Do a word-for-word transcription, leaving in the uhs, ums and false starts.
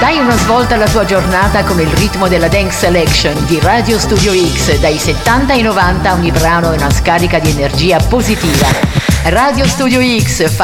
Dai una svolta alla tua giornata con il ritmo della Dance Selection di Radio Studio X. Dai settanta ai novanta ogni brano è una scarica di energia positiva. Radio Studio X fa